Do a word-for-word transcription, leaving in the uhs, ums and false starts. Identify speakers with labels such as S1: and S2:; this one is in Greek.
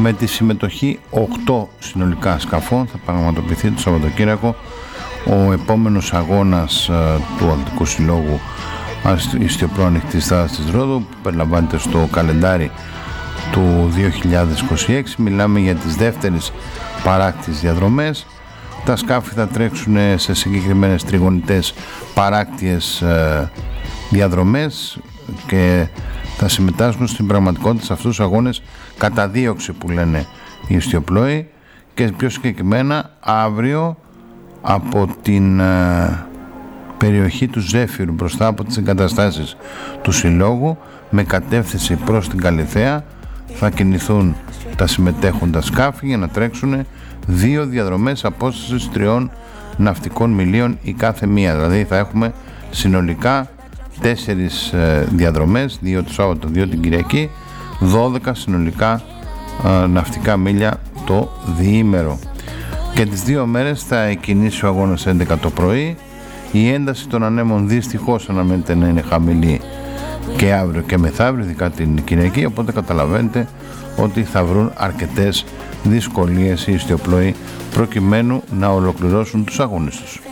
S1: Με τη συμμετοχή οκτώ συνολικά σκαφών θα πραγματοποιηθεί το Σαββατοκύριακο ο επόμενος αγώνας του Αθλητικού Συλλόγου Ιστιοπλοίου Ανοιχτής Θάλασσας της Ρόδου, που περιλαμβάνεται στο καλεντάρι του δύο χιλιάδες είκοσι έξι. Μιλάμε για τις δεύτερες παράκτιες διαδρομές. Τα σκάφη θα τρέξουν σε συγκεκριμένες τριγωνιτές παράκτιες διαδρομές και θα συμμετάσχουν στην πραγματικότητα σε αυτούς τους αγώνες καταδίωξη που λένε οι ιστιοπλόοι, και πιο συγκεκριμένα αύριο από την ε, περιοχή του Ζέφυρου μπροστά από τις εγκαταστάσεις του Συλλόγου με κατεύθυνση προς την Καλιθέα θα κινηθούν τα συμμετέχοντα σκάφη για να τρέξουν δύο διαδρομές απόστασης τριών ναυτικών μιλίων η κάθε μία. Δηλαδή θα έχουμε συνολικά τέσσερις ε, διαδρομές, δύο το Σάββατο, δύο την Κυριακή, δώδεκα συνολικά ε, ναυτικά μίλια το διήμερο. Και τις δύο μέρες θα εκκινήσει ο αγώνας έντεκα το πρωί. Η ένταση των ανέμων δυστυχώς αναμένεται να είναι χαμηλή και αύριο και μεθαύριο, ειδικά την Κυριακή, οπότε καταλαβαίνετε ότι θα βρουν αρκετές δυσκολίες οι ιστιοπλοοί προκειμένου να ολοκληρώσουν τους αγώνες τους.